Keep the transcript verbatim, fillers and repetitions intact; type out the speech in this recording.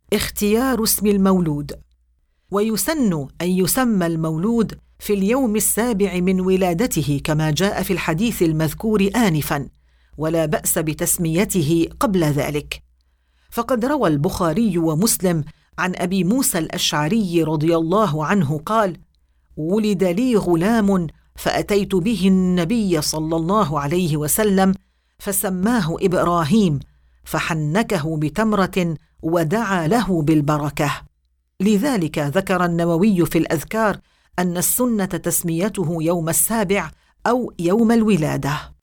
اختيار اسم المولود. ويسن أن يسمى المولود في اليوم السابع من ولادته كما جاء في الحديث المذكور آنفاً، ولا بأس بتسميته قبل ذلك. فقد روى البخاري ومسلم عن أبي موسى الأشعري رضي الله عنه قال: ولد لي غلام فأتيت به النبي صلى الله عليه وسلم فسماه إبراهيم، فحنكه بتمرة ودعا له بالبركة. لذلك ذكر النووي في الأذكار أن السنة تسميته يوم السابع أو يوم الولادة.